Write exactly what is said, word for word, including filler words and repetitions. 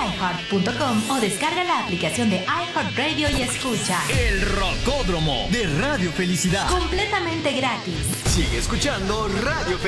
iheart punto com o descarga la aplicación de iHeartRadio y escucha El Rocódromo de Radio Felicidad. completamente gratis. Sigue escuchando Radio Felicidad.